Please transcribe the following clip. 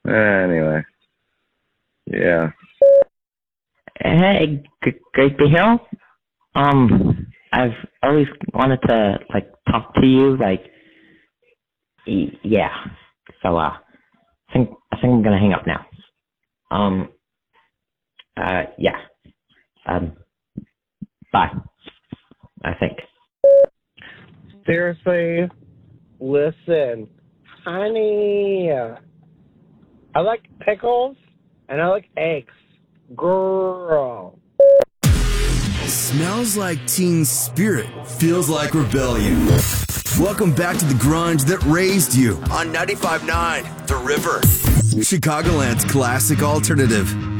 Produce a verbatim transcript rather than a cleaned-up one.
Anyway, yeah. Hey, g- great to hear. Um, I've always wanted to like talk to you. Like, y- yeah. So, uh, I think I think I'm gonna hang up now. Um, uh, yeah. Um, bye. I think. Seriously, listen, honey. I like pickles and I like eggs. Girl. Smells like teen spirit. Feels like rebellion. Welcome back to the grunge that raised you on ninety-five point nine The River, Chicagoland's classic alternative.